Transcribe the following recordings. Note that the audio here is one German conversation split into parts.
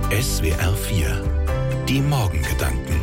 SWR 4, die Morgengedanken.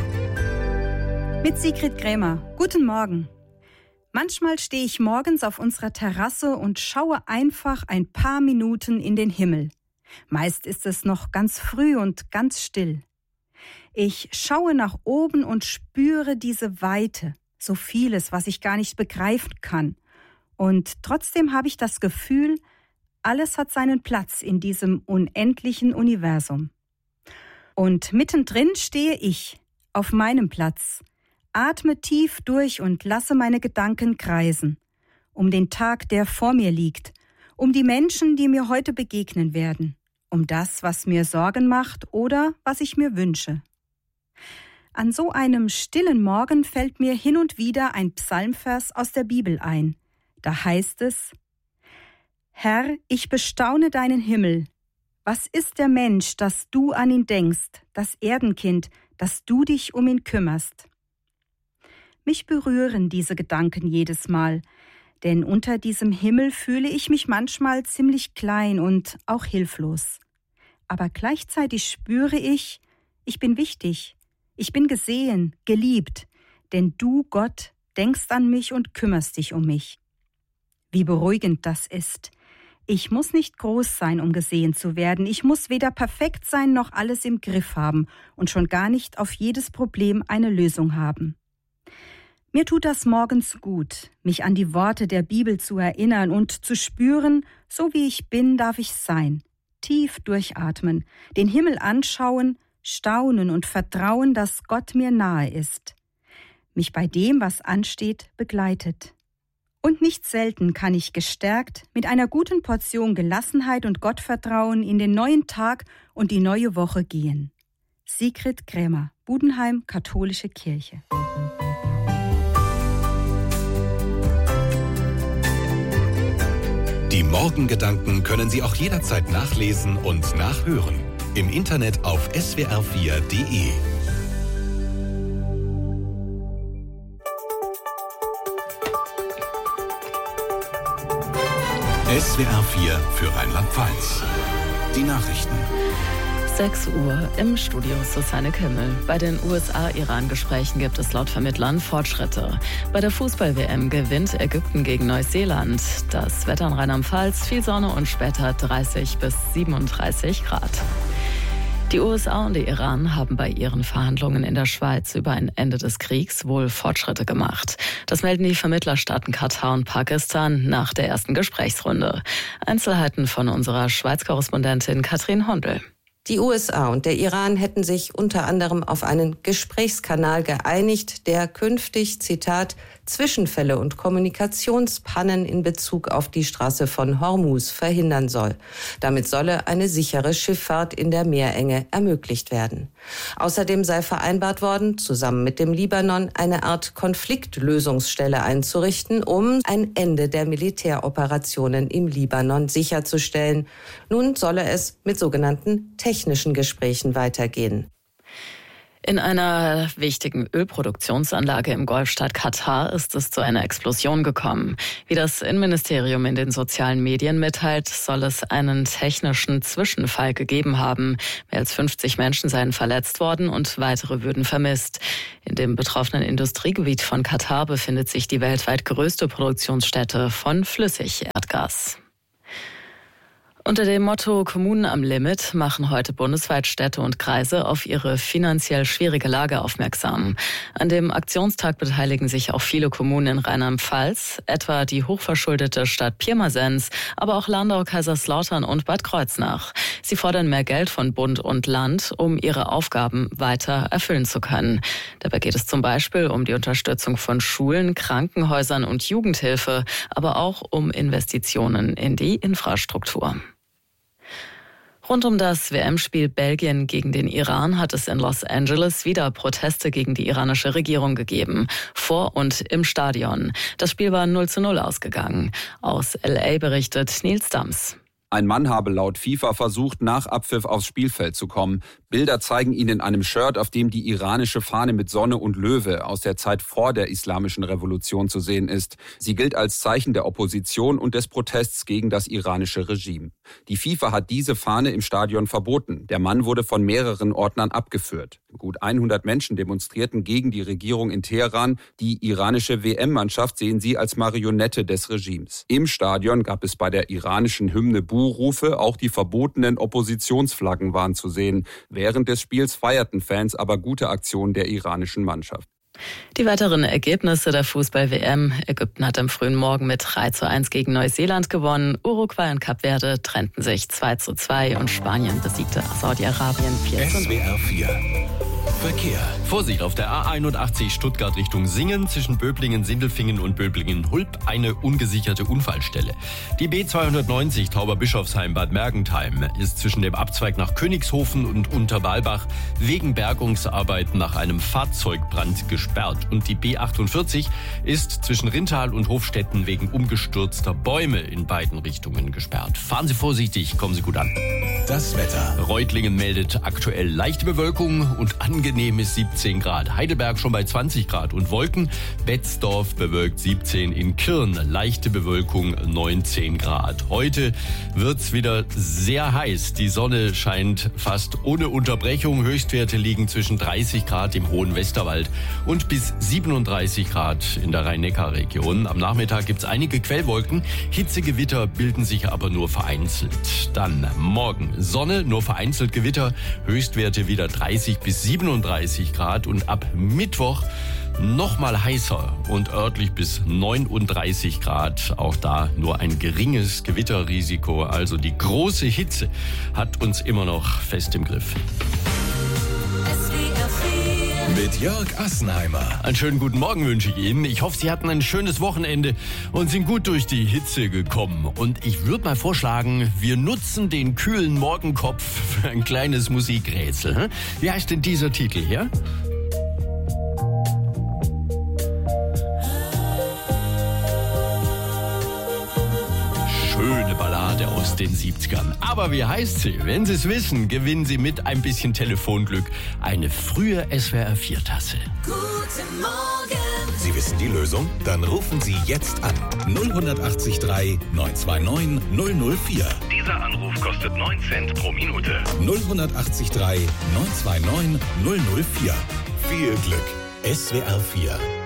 Mit Sigrid Krämer. Guten Morgen. Manchmal stehe ich morgens auf unserer Terrasse und schaue einfach ein paar Minuten in den Himmel. Meist ist es noch ganz früh und ganz still. Ich schaue nach oben und spüre diese Weite, so vieles, was ich gar nicht begreifen kann. Und trotzdem habe ich das Gefühl, alles hat seinen Platz in diesem unendlichen Universum. Und mittendrin stehe ich, auf meinem Platz, atme tief durch und lasse meine Gedanken kreisen, um den Tag, der vor mir liegt, um die Menschen, die mir heute begegnen werden, um das, was mir Sorgen macht oder was ich mir wünsche. An so einem stillen Morgen fällt mir hin und wieder ein Psalmvers aus der Bibel ein. Da heißt es: Herr, ich bestaune deinen Himmel. Was ist der Mensch, dass du an ihn denkst, das Erdenkind, dass du dich um ihn kümmerst? Mich berühren diese Gedanken jedes Mal, denn unter diesem Himmel fühle ich mich manchmal ziemlich klein und auch hilflos. Aber gleichzeitig spüre ich bin wichtig, ich bin gesehen, geliebt, denn du, Gott, denkst an mich und kümmerst dich um mich. Wie beruhigend das ist. Ich muss nicht groß sein, um gesehen zu werden. Ich muss weder perfekt sein noch alles im Griff haben und schon gar nicht auf jedes Problem eine Lösung haben. Mir tut das morgens gut, mich an die Worte der Bibel zu erinnern und zu spüren, so wie ich bin, darf ich sein. Tief durchatmen, den Himmel anschauen, staunen und vertrauen, dass Gott mir nahe ist. Mich bei dem, was ansteht, begleitet. Und nicht selten kann ich gestärkt mit einer guten Portion Gelassenheit und Gottvertrauen in den neuen Tag und die neue Woche gehen. Sigrid Krämer, Budenheim, Katholische Kirche. Die Morgengedanken können Sie auch jederzeit nachlesen und nachhören. Im Internet auf swr4.de. SWR 4 für Rheinland-Pfalz. Die Nachrichten. 6 Uhr im Studio Susanne Kimmel. Bei den USA-Iran-Gesprächen gibt es laut Vermittlern Fortschritte. Bei der Fußball-WM gewinnt Ägypten gegen Neuseeland. Das Wetter in Rheinland-Pfalz, viel Sonne und später 30 bis 37 Grad. Die USA und der Iran haben bei ihren Verhandlungen in der Schweiz über ein Ende des Kriegs wohl Fortschritte gemacht. Das melden die Vermittlerstaaten Katar und Pakistan nach der ersten Gesprächsrunde. Einzelheiten von unserer Schweiz-Korrespondentin Katrin Hondel. Die USA und der Iran hätten sich unter anderem auf einen Gesprächskanal geeinigt, der künftig, Zitat, Zwischenfälle und Kommunikationspannen in Bezug auf die Straße von Hormuz verhindern soll. Damit solle eine sichere Schifffahrt in der Meerenge ermöglicht werden. Außerdem sei vereinbart worden, zusammen mit dem Libanon eine Art Konfliktlösungsstelle einzurichten, um ein Ende der Militäroperationen im Libanon sicherzustellen. Nun solle es mit sogenannten technischen Gesprächen weitergehen. In einer wichtigen Ölproduktionsanlage im Golfstaat Katar ist es zu einer Explosion gekommen. Wie das Innenministerium in den sozialen Medien mitteilt, soll es einen technischen Zwischenfall gegeben haben. Mehr als 50 Menschen seien verletzt worden und weitere würden vermisst. In dem betroffenen Industriegebiet von Katar befindet sich die weltweit größte Produktionsstätte von Flüssigerdgas. Unter dem Motto Kommunen am Limit machen heute bundesweit Städte und Kreise auf ihre finanziell schwierige Lage aufmerksam. An dem Aktionstag beteiligen sich auch viele Kommunen in Rheinland-Pfalz, etwa die hochverschuldete Stadt Pirmasens, aber auch Landau, Kaiserslautern und Bad Kreuznach. Sie fordern mehr Geld von Bund und Land, um ihre Aufgaben weiter erfüllen zu können. Dabei geht es zum Beispiel um die Unterstützung von Schulen, Krankenhäusern und Jugendhilfe, aber auch um Investitionen in die Infrastruktur. Rund um das WM-Spiel Belgien gegen den Iran hat es in Los Angeles wieder Proteste gegen die iranische Regierung gegeben, vor und im Stadion. Das Spiel war 0:0 ausgegangen. Aus LA berichtet Nils Dams. Ein Mann habe laut FIFA versucht, nach Abpfiff aufs Spielfeld zu kommen. Bilder zeigen ihn in einem Shirt, auf dem die iranische Fahne mit Sonne und Löwe aus der Zeit vor der Islamischen Revolution zu sehen ist. Sie gilt als Zeichen der Opposition und des Protests gegen das iranische Regime. Die FIFA hat diese Fahne im Stadion verboten. Der Mann wurde von mehreren Ordnern abgeführt. Gut 100 Menschen demonstrierten gegen die Regierung in Teheran. Die iranische WM-Mannschaft sehen sie als Marionette des Regimes. Im Stadion gab es bei der iranischen Hymne Buhrufe, auch die verbotenen Oppositionsflaggen waren zu sehen. Während des Spiels feierten Fans aber gute Aktionen der iranischen Mannschaft. Die weiteren Ergebnisse der Fußball-WM. Ägypten hat am frühen Morgen mit 3:1 gegen Neuseeland gewonnen. Uruguay und Kap Verde trennten sich 2:2 und Spanien besiegte Saudi-Arabien 4:0. SWR 4 Verkehr. Vorsicht auf der A81 Stuttgart Richtung Singen zwischen Böblingen, Sindelfingen und Böblingen-Hulb eine ungesicherte Unfallstelle. Die B290 Tauberbischofsheim Bad Mergentheim ist zwischen dem Abzweig nach Königshofen und Unterwalbach wegen Bergungsarbeiten nach einem Fahrzeugbrand gesperrt. Und die B48 ist zwischen Rintal und Hofstetten wegen umgestürzter Bäume in beiden Richtungen gesperrt. Fahren Sie vorsichtig, kommen Sie gut an. Das Wetter. Reutlingen meldet aktuell leichte Bewölkung und angenehmes 17 Grad. Heidelberg schon bei 20 Grad und Wolken. Betzdorf bewölkt 17, in Kirn leichte Bewölkung 19 Grad. Heute wird's wieder sehr heiß. Die Sonne scheint fast ohne Unterbrechung. Höchstwerte liegen zwischen 30 Grad im hohen Westerwald und bis 37 Grad in der Rhein-Neckar-Region. Am Nachmittag gibt's einige Quellwolken. Hitzegewitter bilden sich aber nur vereinzelt. Dann morgen Sonne, nur vereinzelt Gewitter. Höchstwerte wieder 30 bis 37 Grad und ab Mittwoch nochmal heißer und örtlich bis 39 Grad. Auch da nur ein geringes Gewitterrisiko. Also die große Hitze hat uns immer noch fest im Griff. Mit Jörg Assenheimer. Einen schönen guten Morgen wünsche ich Ihnen. Ich hoffe, Sie hatten ein schönes Wochenende und sind gut durch die Hitze gekommen. Und ich würde mal vorschlagen, wir nutzen den kühlen Morgenkopf für ein kleines Musikrätsel. Wie heißt denn dieser Titel hier? Schöne Ballade aus den 70ern. Aber wie heißt sie? Wenn Sie es wissen, gewinnen Sie mit ein bisschen Telefonglück eine frühe SWR-4-Tasse. Guten Morgen! Sie wissen die Lösung? Dann rufen Sie jetzt an. 0183 929 004. Dieser Anruf kostet 9 Cent pro Minute. 0183 929 004. Viel Glück. SWR 4